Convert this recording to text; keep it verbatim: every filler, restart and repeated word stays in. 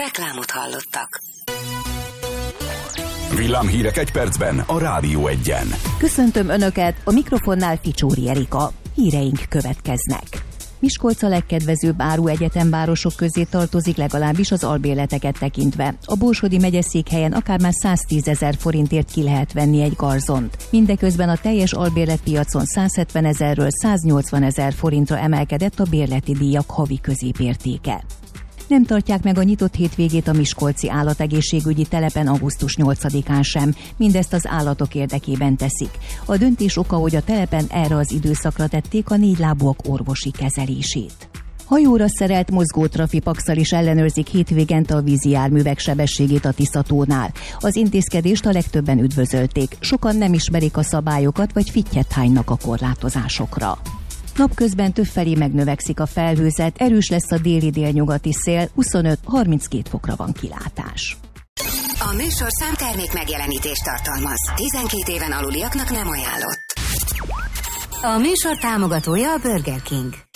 Reklámot hallottak. Villámhírek egy percben a Rádió Egyen. Köszöntöm Önöket, a mikrofonnál Ficsóri Erika. Híreink következnek. Miskolc a legkedvezőbb áru egyetemvárosok közé tartozik, legalábbis az albérleteket tekintve. A Borsodi megyeszékhelyen akár már száztízezer forintért ki lehet venni egy garzont. Mindeközben a teljes albérletpiacon százhetvenezerről száznyolcvanezer forintra emelkedett a bérleti díjak havi középértéke. Nem tartják meg a nyitott hétvégét a miskolci állategészségügyi telepen augusztus nyolcadikán sem, mindezt az állatok érdekében teszik. A döntés oka, hogy a telepen erre az időszakra tették a négylábúak orvosi kezelését. Hajóra szerelt mozgótrafipaxal is ellenőrzik hétvégente a vízi járművek sebességét a Tiszatónál. Az intézkedést a legtöbben üdvözölték, sokan nem ismerik a szabályokat vagy fittyet hánynak a korlátozásokra. Napközben többfelé megnövekszik a felhőzet, erős lesz a déli-délnyugati szél, huszonöt-harminckét fokra van kilátás. A műsor számtermék megjelenítést tartalmaz. tizenkét éven aluliaknak nem ajánlott. A műsor támogatója a Burger King.